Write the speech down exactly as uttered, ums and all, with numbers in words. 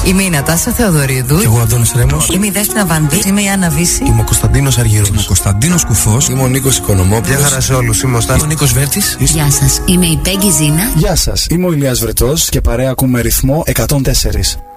Είμαι η Νατάσα Θεοδωρίδου. Και εγώ Αντώνης Ρέμος. Είμαι η Δέσποινα Βανδύ. Είμαι η Άννα Βύση. Είμαι ο Κωνσταντίνος Αργυρός. Είμαι ο Κωνσταντίνος Κουφός. Είμαι ο Νίκος Οικονομόπουλος. Γεια χαρά σε όλους. Είμαι ο Στάθης. Είμαι ο Νίκος Βέρτης. Γεια σας. Είμαι η Πέγγι Ζήνα. Γεια σας. Είμαι ο Ηλίας Βρετός και παρέα ακούμε ρυθμό εκατόν τέσσερα.